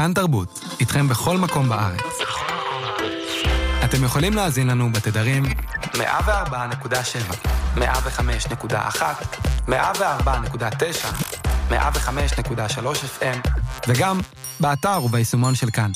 כאן תרבות, איתכם בכל מקום בארץ. אתם יכולים להאזין לנו בתדרים 104.7, 105.1, 104.9, 105.3 FM, וגם באתר וביישומון של כאן.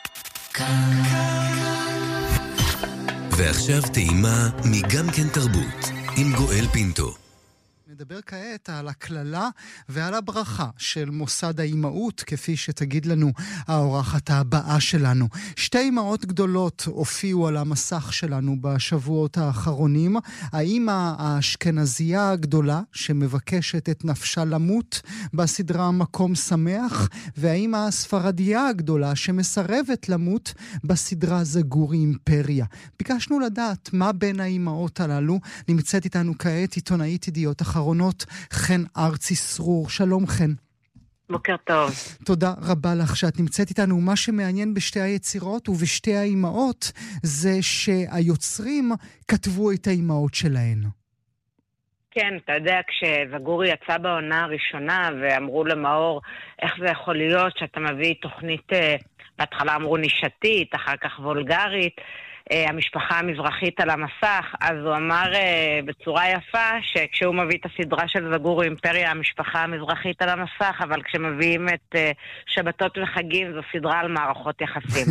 ועכשיו טעימה מגם כן תרבות, עם גואל פינטו. נדבר כעת על הכללה ועל הברכה של מוסד האימהות, כפי שתגיד לנו האורחת הבאה שלנו. שתי אימהות גדולות הופיעו על המסך שלנו בשבועות האחרונים. האימא האשכנזייה הגדולה שמבקשת את נפשה למות בסדרה מקום שמח, והאימא הספרדיה הגדולה שמסרבת למות בסדרה זגורי אימפריה. ביקשנו לדעת מה בין האימהות הללו. נמצאת איתנו כעת עיתונאית ידיעות אחרונות חן ארצי סרור. שלום חן. בוקר טוב. תודה רבה לך שאת נמצאת איתנו. מה שמעניין בשתי היצירות ובשתי האימהות זה שהיוצרים כתבו את האימהות שלהן. כן, אתה יודע, כשזגורי יצא בעונה הראשונה ואמרו למאור איך זה יכול להיות שאתה מביא תוכנית, בהתחלה אמרו נישתית, אחר כך וולגרית, המשפחה המזרחית על המסך, אז הוא אמר בצורה יפה שכשהוא מביא את הסדרה של זגורי אימפריה, המשפחה המזרחית על המסך, אבל כשמביאים את שבתות וחגים זו סדרה על מערכות יחסים.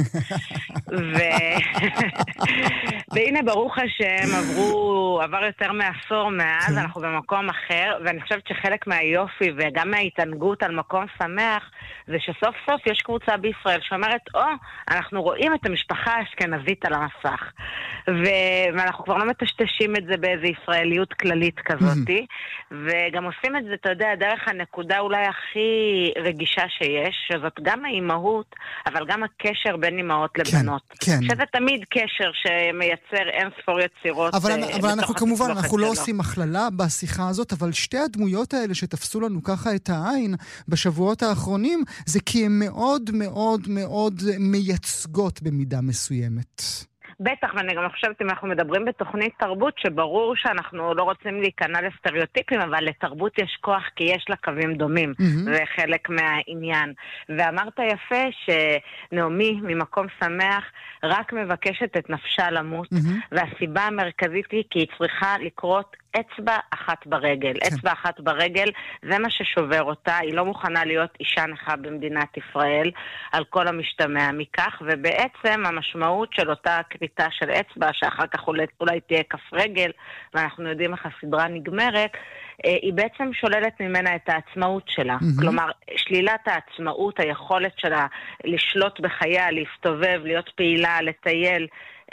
והנה ברוך השם עבר יותר מעשור מאז, אנחנו במקום אחר, ואני חושבת שחלק מהיופי וגם מההתענגות על מקום שמח זה שסוף סוף יש קבוצה בישראל שאומרת, אנחנו רואים את המשפחה האשכנזית על המסך. ואנחנו כבר לא מטשטשים את זה באיזו ישראליות כללית כזאתי, וגם עושים את זה, אתה יודע, דרך הנקודה אולי הכי רגישה שיש, שזאת גם האימהות, אבל גם הקשר בין אימהות לבנות. כן. שזה תמיד קשר שמייצר אין ספור יצירות. אבל אנחנו כמובן, אנחנו לא עושים הכללה בשיחה הזאת, אבל שתי הדמויות האלה שתפסו לנו ככה את העין בשבועות האחרונים, זה כי הן מאוד מאוד מאוד מייצגות במידה מסוימת. בטח, ואני גם חושבת אם אנחנו מדברים בתוכנית תרבות, שברור שאנחנו לא רוצים להיכנע לסטריאוטיפים, אבל לתרבות יש כוח כי יש לה קווים דומים, זה חלק מהעניין. ואמרת יפה שנעמי ממקום שמח רק מבקשת את נפשה למות, והסיבה המרכזית היא כי היא צריכה לקרות אצבע אחת ברגל. אצבע אחת ברגל, זה מה ששובר אותה. היא לא מוכנה להיות אישה נכה במדינת ישראל, על כל המשתמע מכך, ובעצם המשמעות של אותה קריטה של אצבע, שאחר כך אולי תהיה כף רגל, ואנחנו יודעים איך הסדרה נגמרת, היא בעצם שוללת ממנה את העצמאות שלה. כלומר, שלילת העצמאות, היכולת שלה לשלוט בחייה, להסתובב, להיות פעילה, לטייל,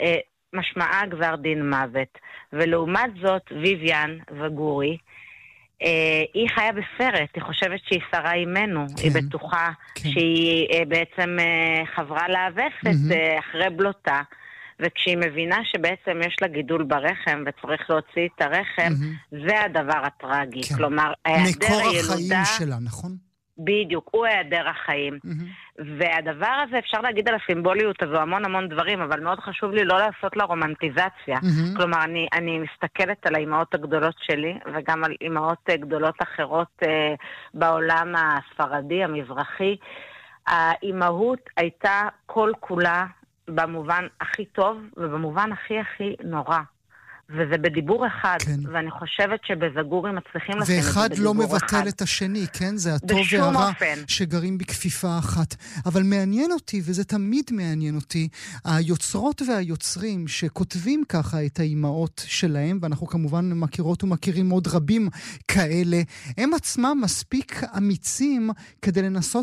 משמעה גזר דין מוות. ולעומת זאת, ויויאן זגורי, היא חיה בסרט, היא חושבת שהיא שרה אימנו, היא בטוחה שהיא בעצם חברה לאבסת אחרי בלוטה, וכשהיא מבינה שבעצם יש לה גידול ברחם וצריך להוציא את הרחם, זה הדבר הטרגי. כלומר, מקור החיים שלה, נכון? בדיוק, הוא היעדר החיים. והדבר הזה, אפשר להגיד על הסימבוליות הזו המון דברים, אבל מאוד חשוב לי לא לעשות לה רומנטיזציה. כלומר, אני מסתכלת על האימהות הגדולות שלי, וגם על אימהות גדולות אחרות בעולם הספרדי, המזרחי. האימהות הייתה כל כולה במובן הכי טוב, ובמובן הכי נורא. וזה בדיבור אחד, ואני חושבת שבזגורי מצליחים לשים את זה בדיבור אחד. ואחד לא מבטל את השני, כן? זה הטוב והרע שגרים בכפיפה אחת. אבל מעניין אותי, וזה תמיד מעניין אותי, היוצרות והיוצרים שכותבים ככה את האימהות שלהם, ואנחנו כמובן מכירות ומכירים עוד רבים כאלה, הם עצמם מספיק אמיצים כדי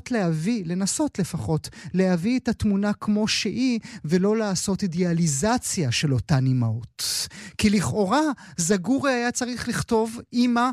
לנסות לפחות, להביא את התמונה כמו שהיא, ולא לעשות אידיאליזציה של אותן אימהות. כי לכאורה זגורי היה צריך לכתוב אימא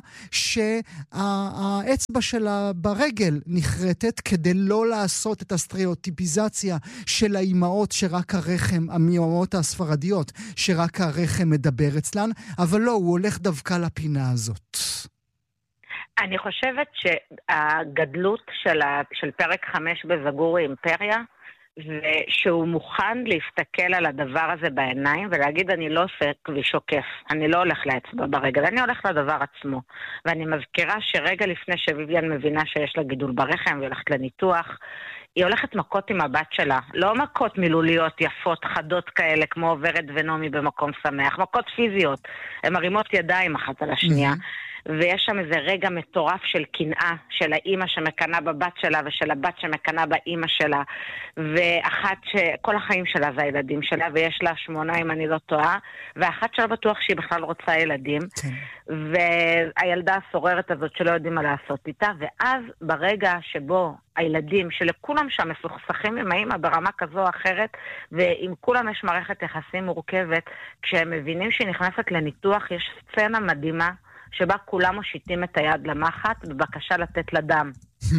שהאצבע שלה ברגל נחרטת, כדי לא לעשות את הסטריאוטיפיזציה של האימהות שרק הרחם, האימהות הספרדיות, שרק הרחם מדבר אצלן, אבל לא, הוא הולך דווקא לפינה הזאת. אני חושבת שהגדלות של פרק 5 בזגורי אימפריה, ושהוא מוכן להסתכל על הדבר הזה בעיניים ולהגיד, אני לא עושה כביש עוקף, אני לא הולך לאצבע ברגל, אני הולך לדבר עצמו. ואני מזכירה שרגע לפני שוויביאן מבינה שיש לה גידול ברחם והולכת לניתוח, היא הולכת מכות עם הבת שלה, לא מכות מילוליות יפות, חדות כאלה, כמו ורד ונומי במקום שמח, מכות פיזיות, הן מרימות ידיים אחת על השנייה, ויש שם איזה רגע מטורף של קנאה, של האימא שמקנה בבת שלה, ושל הבת שמקנה באימא שלה, ואחת שכל החיים שלה זה הילדים שלה, ויש לה 8 אם אני לא טועה, ואחת שלא בטוח שהיא בכלל רוצה ילדים, והילדה הסוררת הזאת שלא יודעים מה לעשות איתה, ואז ברגע שבו הילדים שלכולם שם מסוכסכים עם האמא ברמה כזו או אחרת, ועם כולם יש מערכת יחסים מורכבת, כשהם מבינים שהיא נכנסת לניתוח, יש סצנה מדהימה, שבה כולם מושיטים את היד למחט בבקשה לתת לדם.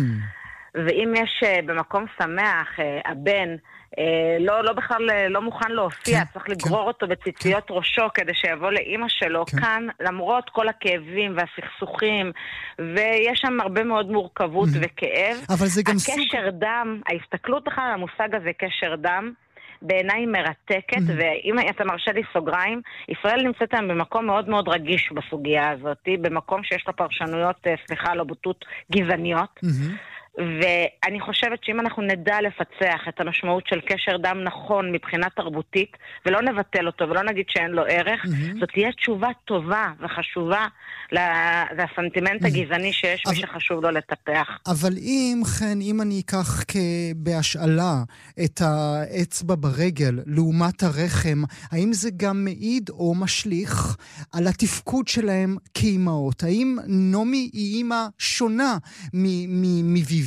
ואם יש במקום שמח, הבן לא בכלל לא מוכן להופיע, צריך לגרור אותו בציציות ראשו כדי שיבוא לאמא שלו, כאן למרות כל הכאבים והסכסוכים, ויש שם הרבה מאוד מורכבות וכאב, אבל זה גם הקשר דם, ההסתכלות בכלל על המושג הזה קשר דם, בעיניי מרתקת, ואם אתה מרשה לי סוגריים, ישראל נמצאת היום במקום מאוד מאוד רגיש בסוגיה הזאת, במקום שיש לה פרשנויות, סליחה, לא בוטות גזעניות, ואני חושבת שאם אנחנו נדע לפצח את המשמעות של קשר דם נכון מבחינה תרבותית, ולא נבטל אותו ולא נגיד שאין לו ערך, זאת תהיה תשובה טובה וחשובה לסנטימנט הגזעני שיש מי שחשוב לו לטפח. אבל אם אני אקח בהשאלה את האצבע ברגל לעומת הרחם, האם זה גם מעיד או משליך על התפקוד שלהם כאימהות? האם נומי היא אימא שונה מוויביאן?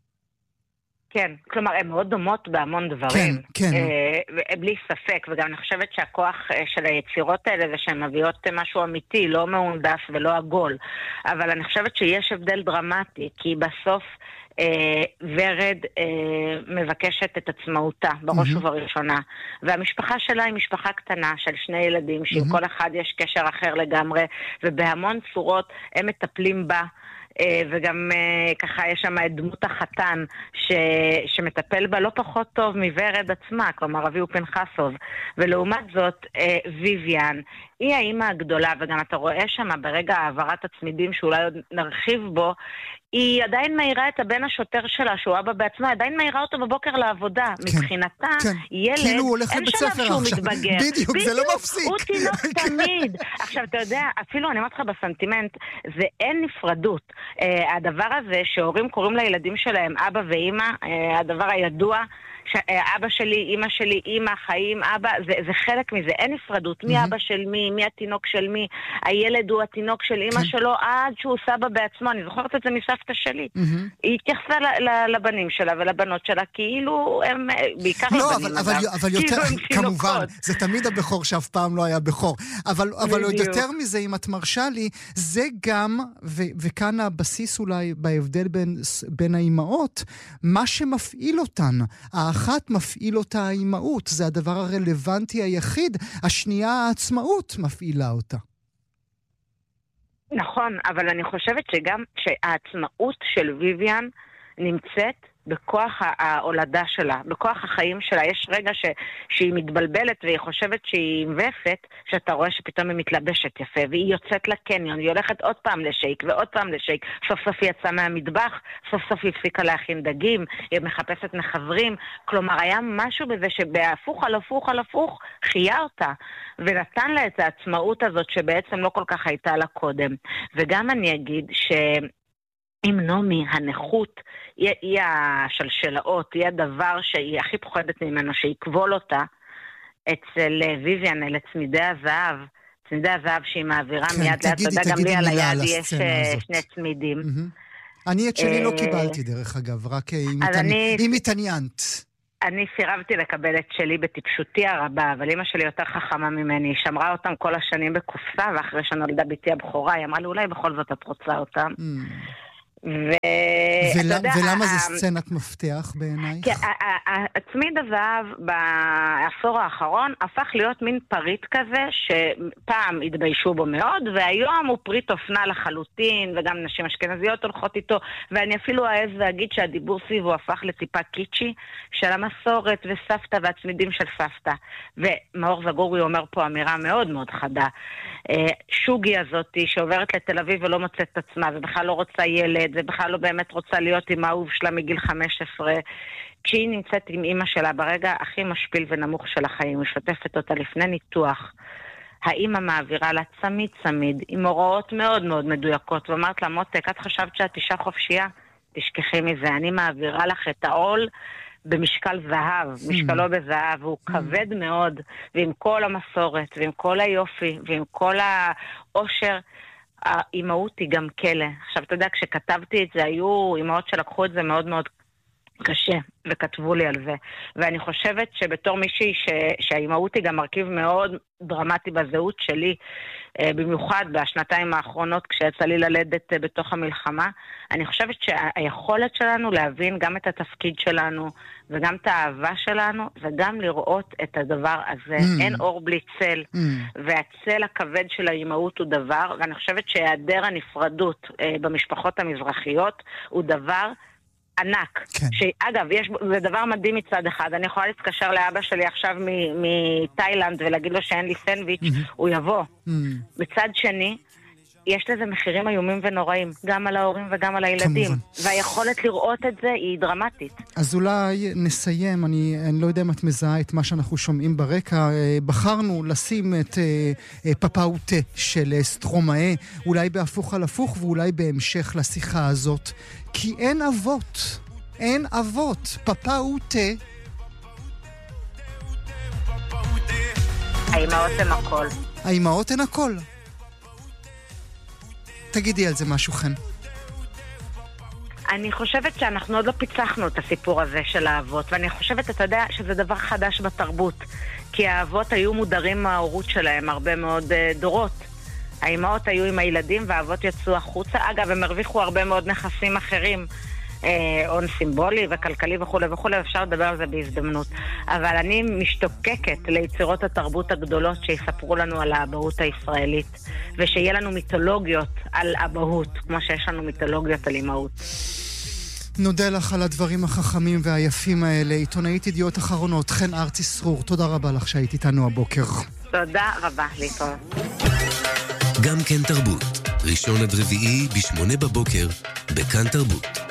כן, כלומר, הן מאוד דומות בהמון דברים. כן. בלי ספק, וגם אני חושבת שהכוח של היצירות האלה זה שהן מביאות משהו אמיתי, לא מהונדס ולא עגול. אבל אני חושבת שיש הבדל דרמטי, כי בסוף ורד מבקשת את עצמאותה בראש ובראשונה, והמשפחה שלה היא משפחה קטנה של 2 ילדים, שעם כל אחד יש קשר אחר לגמרי, ובהמון צורות הם מטפלים בה, וגם ככה יש שם את דמות החתן שמטפל בה לא פחות טוב מוורד עצמה, כלומר אביהו פנחסוב, ולעומת זאת ויביאן היא האימא הגדולה, וגם אתה רואה שם ברגע העברת הצמידים שאולי עוד נרחיב בו, היא עדיין מהירה את הבן השוטר שלה, שהוא אבא בעצמה, עדיין מהירה אותו בבוקר לעבודה. מבחינתה, ילד, כאילו הוא הולך לבית ספר שהוא מתבגר. בדיוק, זה לא מפסיק. הוא תינוק תמיד. עכשיו, אתה יודע, אפילו אני אומרת לך בסנטימנט, זה אין נפרדות. הדבר הזה שהורים קוראים לילדים שלהם אבא ואמא, הדבר הידוע, אבא שלי, אמא שלי, אמא, חיים, אבא, זה חלק מזה, אין נפרדות, מי אבא של מי התינוק של מי, הילד הוא התינוק של אמא שלו, עד שהוא סבא בעצמו, אני זוכרת את זה מסבתא שלי. היא התייחסה לבנים שלה ולבנות שלה, כאילו הם, בעיקר לבנים, אבל יותר, כמובן, זה תמיד הבכור שאף פעם לא היה בכור, אבל עוד יותר מזה, אם את מרשה לי, זה גם, וכאן הבסיס אולי בהבדל בין האימהות, מה שמפעיל אותן, האחת מפעיל אותה האימהות, זה הדבר הרלוונטי היחיד, השנייה העצמאות מפעילה אותה. נכון, אבל אני חושבת שגם שהעצמאות של ויביאן נמצאת בכוח ההולדה שלה, בכוח החיים שלה. יש רגע שהיא מתבלבלת והיא חושבת שהיא מבפת, שאתה רואה שפתאום היא מתלבשת יפה, והיא יוצאת לקניון, היא הולכת עוד פעם לשייק ועוד פעם לשייק, סוף סוף היא יצאה מהמטבח, סוף סוף היא הפסיקה להכין דגים, היא מחפשת מחברים, כלומר היה משהו בזה שבהפוך על הפוך על הפוך חיה אותה, ונתן לה את העצמאות הזאת שבעצם לא כל כך הייתה לה קודם. וגם אני אגיד אם נומי, הנכות, היא השלשלאות, היא הדבר שהיא הכי פוחדת ממנו, שיקבול אותה, אצל ויביאן, אלה צמידי הזהב, צמידי הזהב שהיא מעבירה מיד ליד, אתה יודע, גם לי על היד יש 2 צמידים. אני את שלי לא קיבלתי דרך אגב, רק אם התעניינת. אני סירבתי לקבל את שלי בטיפשותי הרבה, אבל אמא שלי יותר חכמה ממני, היא שמרה אותם כל השנים בקופסה, ואחרי שנולדה ביתי הבכורה, היא אמרה לי, אולי בכל זאת את רוצה אותם. ולמה זה סצנת מפתח בעינייך? צמיד הזהב בעשור האחרון הפך להיות מין פריט כזה שפעם התביישו בו מאוד, והיום הוא פריט אופנה לחלוטין, וגם נשים אשכנזיות הולכות איתו, ואני אפילו אעז להגיד שהדיבור סביבו הפך לטיפה קיצ'י של המסורת וסבתא והצמידים של סבתא. ומאור זגורי אומר פה אמירה מאוד מאוד חדה, שוגי הזאת שעוברת לתל אביב ולא מוצאת את עצמה ובכלל לא רוצה ילד, ובכלל לא באמת רוצה להיות עם האהוב שלה מגיל 15. כשהיא נמצאת עם אמא שלה ברגע הכי משפיל ונמוך של החיים, משתפת אותה לפני ניתוח, האמא מעבירה לה צמיד עם הוראות מאוד מאוד מדויקות, ואומרת לה, מותק, את חשבת שאת אישה חופשייה? תשכחי מזה, אני מעבירה לך את העול במשקל זהב, משקלו בזהב, והוא כבד מאוד, ועם כל המסורת, ועם כל היופי, ועם כל העושר, האימהות היא גם כלא. עכשיו, אתה יודע, כשכתבתי את זה, היו אימהות שלקחו את זה מאוד מאוד קשה, וכתבו לי על זה. ואני חושבת שבתור מישהי שהאימהות היא גם מרכיב מאוד דרמטי בזהות שלי, במיוחד בשנתיים האחרונות כשיצא לי ללדת בתוך המלחמה, אני חושבת שהיכולת שלנו להבין גם את התפקיד שלנו, וגם את האהבה שלנו, וגם לראות את הדבר הזה. אין אור בלי צל, והצל הכבד של האימהות הוא דבר, ואני חושבת שהיעדר הנפרדות במשפחות המזרחיות הוא דבר ענק. כן. שאגב, זה דבר מדהים מצד אחד. אני יכולה להתקשר לאבא שלי עכשיו מתאילנד ולהגיד לו שאין לי סנדוויץ', הוא יבוא. מצד שני, יש לזה מחירים איומים ונוראים, גם על ההורים וגם על הילדים. כמובן. והיכולת לראות את זה היא דרמטית. אז אולי נסיים, אני לא יודע אם את מזהה את מה שאנחנו שומעים ברקע, בחרנו לשים את פפאוטה של סטרומאה, אולי בהפוך על הפוך ואולי בהמשך לשיחה הזאת, כי אין אבות, אין אבות, פפאוטה. האימהות הן הכל. האימהות הן הכל. תגידי על זה משהו, חן. אני חושבת שאנחנו עוד לא פיצחנו את הסיפור הזה של האבות, ואני חושבת, אתה יודע, שזה דבר חדש בתרבות, כי האבות היו מודרים מההורות שלהם הרבה מאוד דורות. האימהות היו עם הילדים והאבות יצאו החוצה. אגב, הם הרוויחו הרבה מאוד נכסים אחרים, הון סימבולי וכלכלי וכו' וכו', אפשר לדבר על זה בהזדמנות. אבל אני משתוקקת ליצירות התרבות הגדולות שיספרו לנו על האבהות הישראלית, ושיהיה לנו מיתולוגיות על אבהות, כמו שיש לנו מיתולוגיות על אימהות. נודה לך על הדברים החכמים והיפים האלה. עיתונאית ידיעות אחרונות, חן ארצי סרור, תודה רבה לך שהיית איתנו הבוקר. תודה רבה, להתראות. גם כן תרבות, ראשון עד רביעי ב8 בבוקר, בכאן תרבות.